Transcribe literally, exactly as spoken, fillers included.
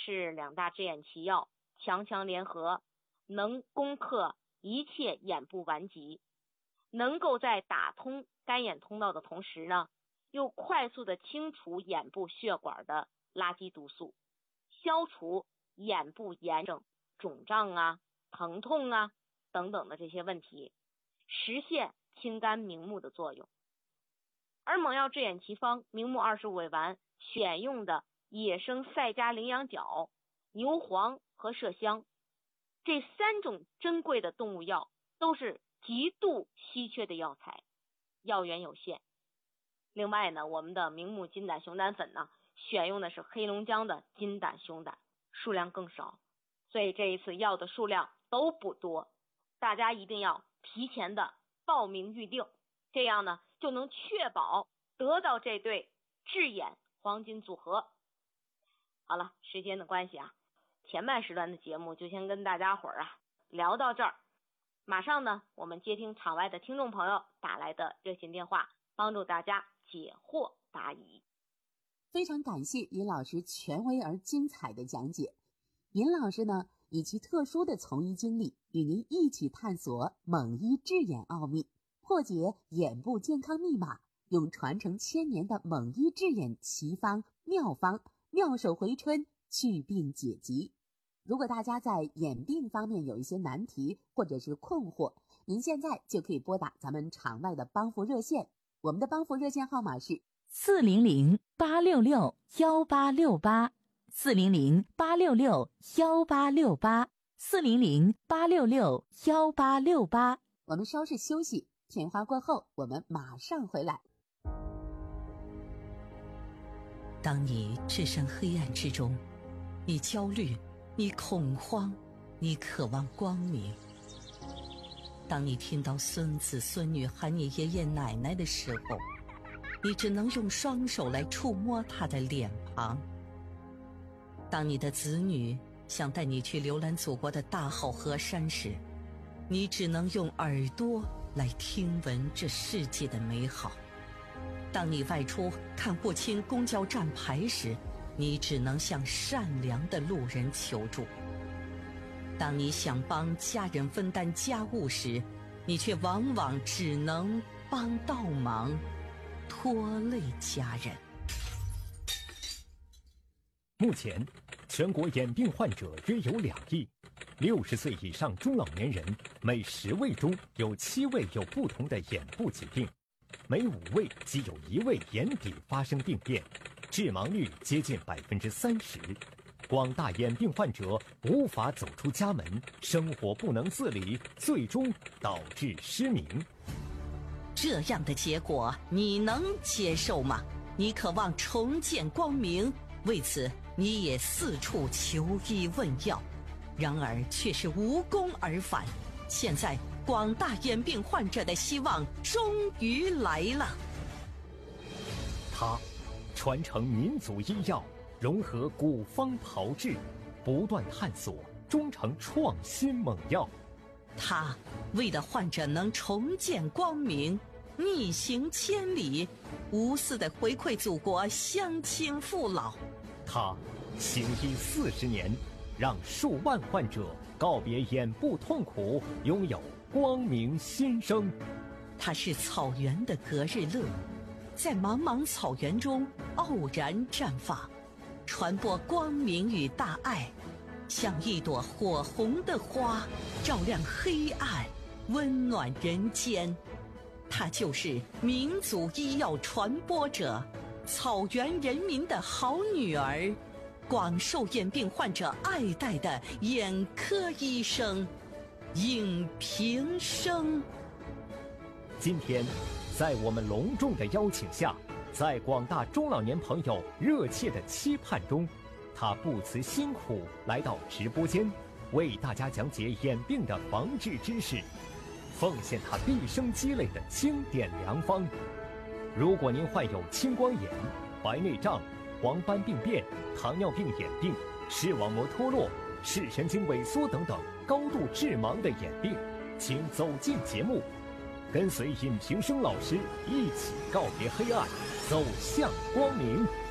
是两大治眼奇药强强联合，能攻克一切眼部顽疾，能够在打通干眼通道的同时呢，又快速的清除眼部血管的垃圾毒素，消除眼部炎症、肿胀啊、疼痛啊等等的这些问题，实现清肝明目的作用。而猛药治眼奇方明目二十五味丸选用的野生赛迦羚羊角、牛黄和麝香，这三种珍贵的动物药都是极度稀缺的药材，药源有限。另外呢，我们的明目金胆熊胆粉呢，选用的是黑龙江的金胆熊胆，数量更少，所以这一次药的数量都不多，大家一定要提前的报名预定，这样呢就能确保得到这对治眼黄金组合。好了，时间的关系啊，前半时段的节目就先跟大家伙儿啊聊到这儿。马上呢，我们接听场外的听众朋友打来的热线电话，帮助大家解惑答疑。 非常感谢尹老师权威而精彩的讲解。尹老师呢，以其特殊的从医经历，与您一起探索猛医治眼奥秘，破解眼部健康密码，用传承千年的猛医治眼奇方妙方，妙手回春，祛病解疾。如果大家在眼病方面有一些难题或者是困惑，您现在就可以拨打咱们场外的帮扶热线，我们的帮扶热线号码是四零零八六六幺八六八，四零零八六六幺八六八，四零零八六六幺八六八。 我们稍事休息，片花过后，我们马上回来。 当你置身黑暗之中，你焦虑，你恐慌，你渴望光明。当你听到孙子孙女喊你爷爷奶奶的时候，你只能用双手来触摸他的脸庞。当你的子女想带你去浏览祖国的大好河山时，你只能用耳朵来听闻这世界的美好。当你外出看不清公交站牌时，你只能向善良的路人求助。当你想帮家人分担家务时，你却往往只能帮倒忙，拖累家人。 目前，全国眼病患者约有两亿，六十岁以上中老年人每十位中有七位有不同的眼部疾病，每五位即有一位眼底发生病变，致盲率接近百分之三十。广大眼病患者无法走出家门，生活不能自理，最终导致失明。 这样的结果你能接受吗？你渴望重见光明，为此你也四处求医问药，然而却是无功而返。现在广大眼病患者的希望终于来了。 他传承民族医药，融合古方炮制，不断探索，终成创新猛药。 他为了患者能重见光明，逆行千里，无私地回馈祖国乡亲父老。 他行医四十年，让数万患者告别眼部痛苦，拥有光明新生。 他是草原的隔日乐，在茫茫草原中傲然绽放，传播光明与大爱，像一朵火红的花，照亮黑暗，温暖人间。她就是民族医药传播者，草原人民的好女儿，广受眼病患者爱戴的眼科医生尹平生。 今天在我们隆重的邀请下，在广大中老年朋友热切的期盼中，他不辞辛苦来到直播间，为大家讲解眼病的防治知识，奉献他毕生积累的经典良方。如果您患有青光眼、白内障、黄斑病变、糖尿病眼病、视网膜脱落、视神经萎缩等等高度致盲的眼病，请走进节目，跟随尹平生老师一起告别黑暗，走向光明。